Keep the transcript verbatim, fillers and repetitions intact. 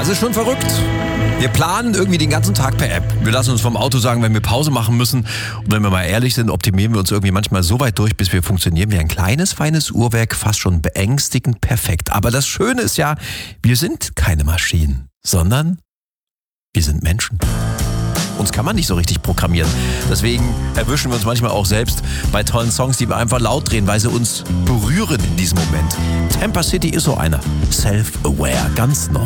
Das ist schon verrückt. Wir planen irgendwie den ganzen Tag per App. Wir lassen uns vom Auto sagen, wenn wir Pause machen müssen. Und wenn wir mal ehrlich sind, optimieren wir uns irgendwie manchmal so weit durch, bis wir funktionieren wie ein kleines, feines Uhrwerk, fast schon beängstigend perfekt. Aber das Schöne ist ja, wir sind keine Maschinen, sondern wir sind Menschen. Uns kann man nicht so richtig programmieren. Deswegen erwischen wir uns manchmal auch selbst bei tollen Songs, die wir einfach laut drehen, weil sie uns berühren in diesem Moment. Tampa City ist so einer. Self-aware, ganz neu.